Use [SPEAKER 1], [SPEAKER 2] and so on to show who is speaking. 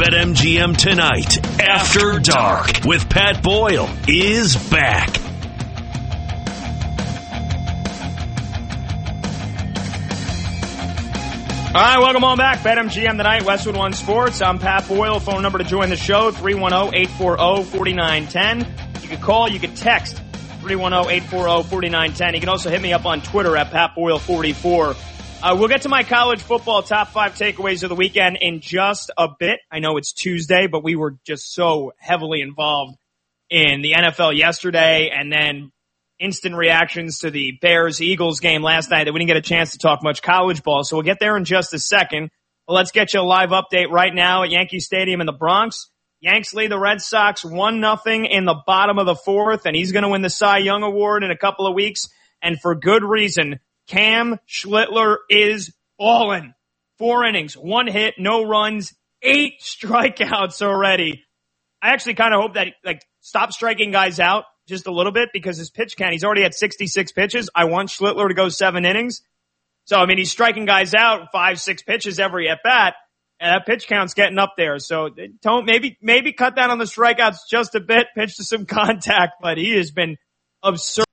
[SPEAKER 1] BetMGM Tonight After Dark with Pat Boyle is back.
[SPEAKER 2] All right, welcome on back. BetMGM Tonight, Westwood One Sports. I'm Pat Boyle. Phone number to join the show, 310-840-4910. You can call, you can text, 310-840-4910. You can also hit me up on Twitter at PatBoyle44. We'll get to my college football top 5 takeaways of the weekend in just a bit. I know it's Tuesday, but we were just so heavily involved in the NFL yesterday and then instant reactions to the Bears-Eagles game last night that we didn't get a chance to talk much college ball. So we'll get there in just a second. Well, let's get you a live update right now at Yankee Stadium in the Bronx. Yanks lead the Red Sox 1-0 in the bottom of the 4th, and he's going to win the Cy Young Award in a couple of weeks, and for good reason. Cam Schlittler is balling. 4 innings, 1 hit, no runs, 8 strikeouts already. I actually kind of hope that stop striking guys out just a little bit because his pitch count, he's already had 66 pitches. I want Schlittler to go 7 innings. So, I mean, he's striking guys out 5-6 pitches every at bat, and that pitch count's getting up there. So don't maybe cut down on the strikeouts just a bit, pitch to some contact, but he has been absurd.